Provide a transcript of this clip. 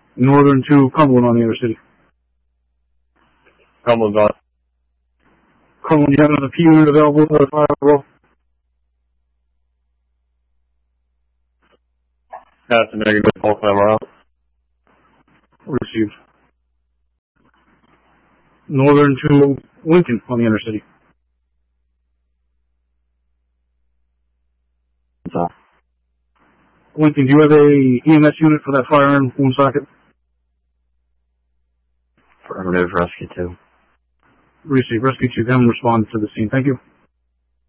Northern to Cumberland on the Intercity. Cumberland's on. Cumberland, you have another P unit available for the fire, bro? That's a negative. Pulse number out. Received. Northern to Lincoln on the Intercity. What's up? Lincoln, do you have a EMS unit for that fire in Woonsocket? Affirmative, rescue 2. Receive. Rescue 2, them respond to the scene. Thank you.